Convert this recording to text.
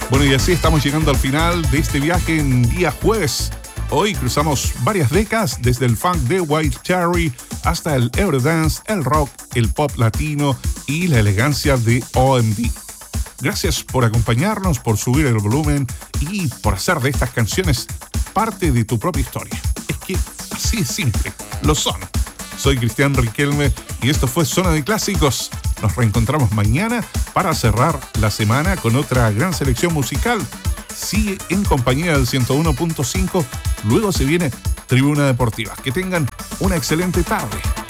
Bueno, y así estamos llegando al final de este viaje en día jueves. Hoy cruzamos varias décadas, desde el funk de White Cherry hasta el Eurodance, el rock, el pop latino y la elegancia de OMD. Gracias por acompañarnos, por subir el volumen y por hacer de estas canciones parte de tu propia historia. Es que así es simple, lo son. Soy Cristian Riquelme y esto fue Zona de Clásicos. Nos reencontramos mañana para cerrar la semana con otra gran selección musical. Sigue en compañía del 101.5. Luego se viene Tribuna Deportiva. Que tengan una excelente tarde.